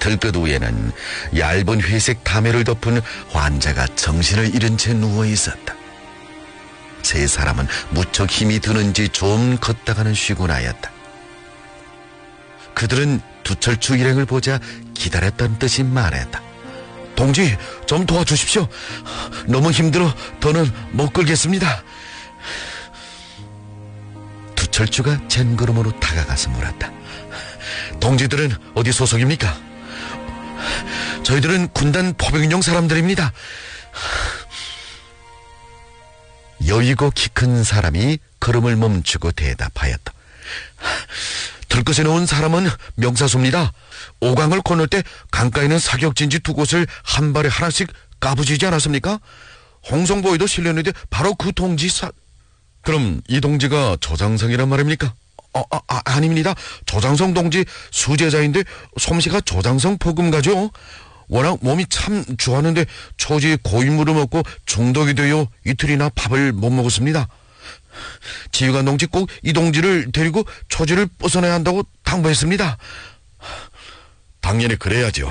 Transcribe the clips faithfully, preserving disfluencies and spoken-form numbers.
들끝 위에는 얇은 회색 담요를 덮은 환자가 정신을 잃은 채 누워 있었다. 세 사람은 무척 힘이 드는지 좀 걷다가는 쉬고 나였다. 그들은 두철추 일행을 보자 기다렸던 듯이 말했다. 동지, 좀 도와주십시오. 너무 힘들어 더는 못 끌겠습니다. 두철추가 젠걸음으로 다가가서 물었다. 동지들은 어디 소속입니까? 저희들은 군단 포병인용 사람들입니다. 여의고 키 큰 사람이 걸음을 멈추고 대답하였다. 들것에 놓은 사람은 명사수입니다. 오강을 건널 때 강가에는 사격진지 두 곳을 한 발에 하나씩 까부지지 않았습니까? 홍성보에도 실렸는데 바로 그 동지 사... 그럼 이 동지가 조장성이란 말입니까? 어, 아, 아, 아닙니다. 조장성 동지 수제자인데 솜씨가 조장성 포금가죠. 워낙 몸이 참 좋았는데 초지 고인물을 먹고 중독이 되어 이틀이나 밥을 못 먹었습니다. 지휘관 동지 꼭 이 동지를 데리고 초지를 벗어나야 한다고 당부했습니다. 당연히 그래야죠.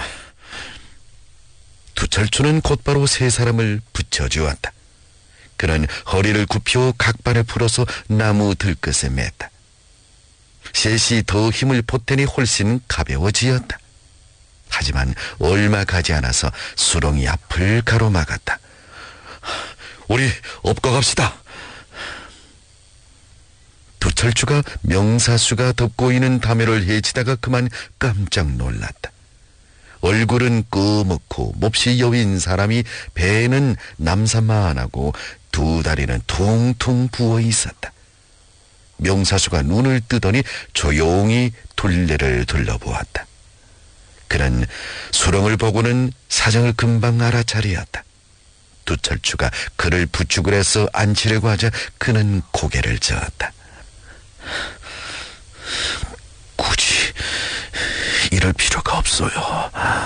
두철추는 곧바로 세 사람을 붙여주었다. 그는 허리를 굽혀 각반을 풀어서 나무 들끝에 맸다. 셋이 더 힘을 보태니 훨씬 가벼워지었다. 하지만 얼마 가지 않아서 수렁이 앞을 가로막았다. 우리 엎고 갑시다. 두철추가 명사수가 덮고 있는 담요를 헤치다가 그만 깜짝 놀랐다. 얼굴은 꺼먹고 몹시 여윈 사람이 배에는 남사만하고 두 다리는 퉁퉁 부어 있었다. 명사수가 눈을 뜨더니 조용히 둘레를 둘러보았다. 그는 수렁을 보고는 사정을 금방 알아차리었다. 두철추가 그를 부축을 해서 앉히려고 하자 그는 고개를 저었다. 굳이 이럴 필요가 없어요.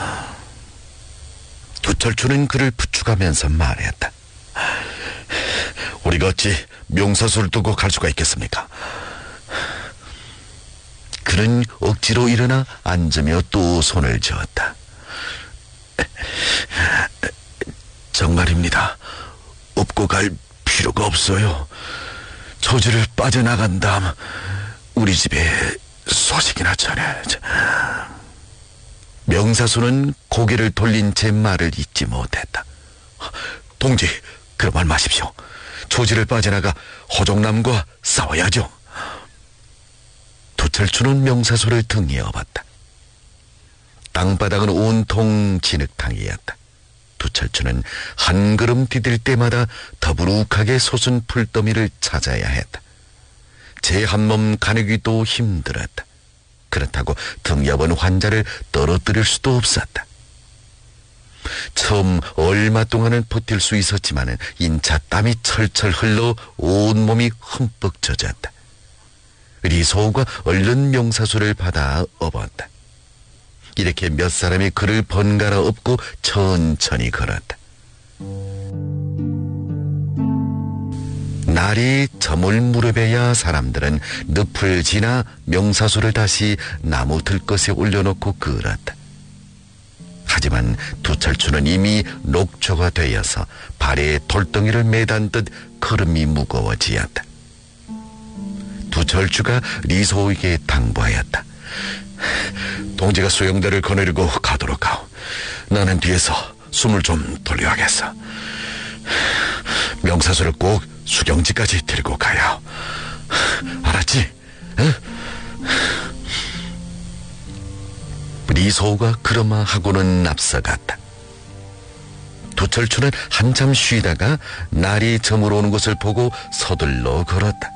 두철추는 그를 부축하면서 말했다. 우리가 어찌 명사수를 두고 갈 수가 있겠습니까? 그는 억지로 일어나 앉으며 또 손을 저었다. 정말입니다. 업고 갈 필요가 없어요. 초지를 빠져나간 다음 우리 집에 소식이나 전해. 명사수는 고개를 돌린 채 말을 잇지 못했다. 동지, 그런 말 마십시오. 초지를 빠져나가 호종남과 싸워야죠. 두철추는 명사수를 등에 업었다. 땅바닥은 온통 진흙탕이었다. 두철추는 한 걸음 디딜 때마다 더부룩하게 솟은 풀더미를 찾아야 했다. 제 한 몸 가누기도 힘들었다. 그렇다고 등 엽은 환자를 떨어뜨릴 수도 없었다. 처음 얼마 동안은 버틸 수 있었지만 인차 땀이 철철 흘러 온몸이 흠뻑 젖었다. 리소우가 얼른 명사수를 받아 업었다. 이렇게 몇 사람이 그를 번갈아 업고 천천히 걸었다. 날이 저물 무렵에야 사람들은 늪을 지나 명사수를 다시 나무 들것에 올려놓고 걸었다. 하지만 두철추는 이미 녹초가 되어서 발에 돌덩이를 매단 듯 걸음이 무거워지었다. 두철추가 리소에게 당부하였다. 동지가 수영대를 거느리고 가도록 하오. 나는 뒤에서 숨을 좀 돌려야겠어. 명사수를 꼭 수경지까지 데리고 가야. 알았지? 응? 리소가 그러마 하고는 앞서갔다. 두철추는 한참 쉬다가 날이 저물어오는 것을 보고 서둘러 걸었다.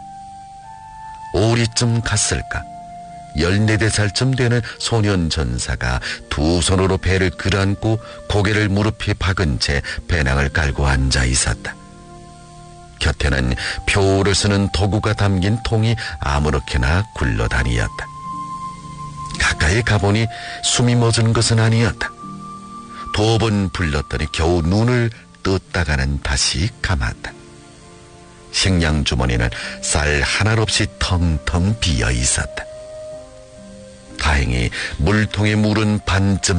오리쯤 갔을까? 열네댓 살쯤 되는 소년 전사가 두 손으로 배를 끌어안고 고개를 무릎에 박은 채 배낭을 깔고 앉아 있었다. 곁에는 표를 쓰는 도구가 담긴 통이 아무렇게나 굴러다니었다. 가까이 가보니 숨이 멎은 것은 아니었다. 두 번 불렀더니 겨우 눈을 떴다가는 다시 감았다. 식량 주머니는 쌀 하나 없이 텅텅 비어 있었다. 다행히 물통에 물은 반쯤